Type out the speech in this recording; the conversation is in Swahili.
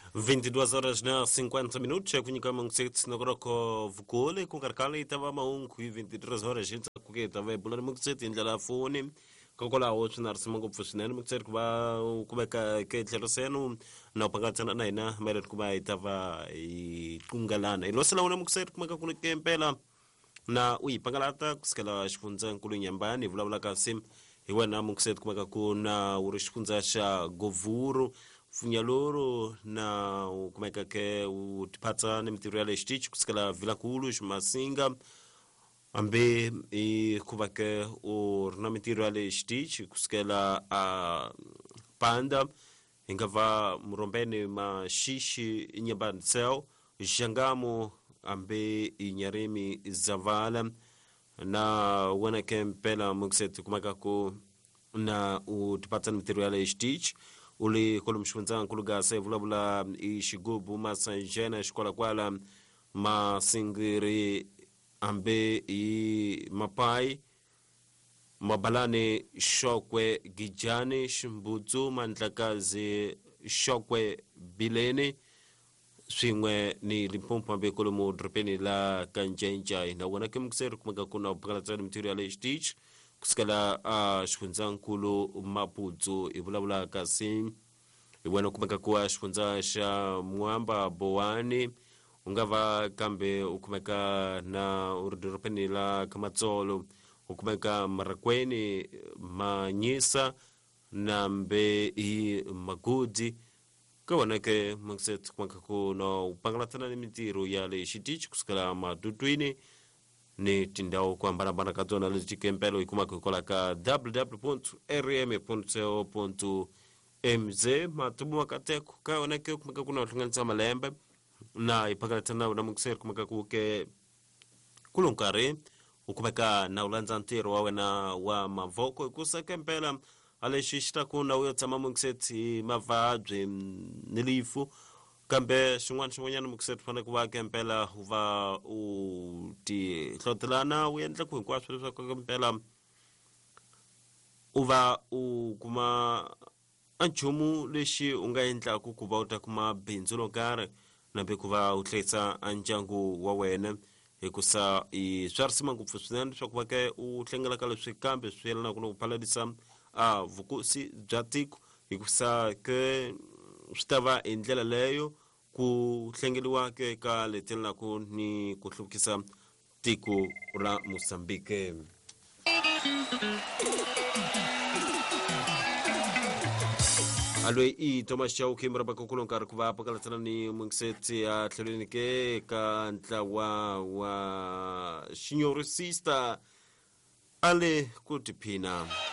22 horas na 50 minutos é kunyi kama ngsethi nokoroko vukule kunkarkala itava maungu 23 horas gente kuke tava bulana muksethi indlela foni kokola othu narisimango pfusinene muksethi kubeka ketlero senu na upangatsana na ina mere kuba itava ikungalana ilosela una muksethi kumeka kuna kempela na uyipangalata kusikela xifunza nkulu nyambani vulavula kasi iwena muksethi kumeka kuna uri xifunza xa govuru funyaloro na kumeka ke utipata ni mitiru yale xitichi kusikela vilakulu ximasinga ambe kuvake urna mitiru yale xitichi kusikela panda ingava murombeni maxishi nyambani tseo xangamo ambe inyarimi zavala na wena ke mpela muksethi kumeka ku na utipata ni mitiru yale xitichi uli kolo mshunza nkulu gase vulavula ishigubu masanjena shikola kwala masingiri ambe mapai mabalane shokwe gijani shimbuzu mandlakazi shokwe bileni swin'we ni limpompo ambe kolo mu dropeni la kanjenja na wana ke mukseru kumaka kuna upakala tsani material stitch kusikala xifunza nkulu maputsu ivulavula kasi iwena kumeka kuwa xifunza xa mwamba boani ungava kambe ukumeka na uridorobeni la kamatsolo ukumeka marakweni manyisa nambe magudi kawanake muksethi kumeka kuna upangalatana ni mitiru yale xitichi kusikala matutwini ni tindao kwa mbarambana katona lezi kempelo ikuma kukola ka www.rm.co.mz matubu wakate kukaoneke kumaka kuna utunganisa malembe na ipakala tana una mukseru kumaka kuke kulunkari ukumaka na ulanza ntiro wawe na wa mavoko ikusa kempela ale shishita kuna uyo tama muksethi mavadwe nilifu kambe xin'wana muksethi fane ku va kempela uva u ti hlotelana u endla ku hinkwaswo leswaku kempela u va u kuma anchumu lexi u nga endlaku ku va u ta kuma bindzu lo karhi nambe ku va u hlayisa andyangu wa wena hikusa swa risima ngopfu swinene leswaku va ke u hlengelaka leswi kambe swi yelanaka na ku phalalisa vukosi bya tiko hikusa ke swi ta va hi ndlela leyo ku hlengeliwa ke ka letelinaku ni ku hluvukisa tiko ra Mozambique. Alwe Thomas Chau kimra bakukulu nkari kuva pakalatsana ni muksethi a tlhelweni ke ka ntlawa wa xinyorisista ale ku tiphina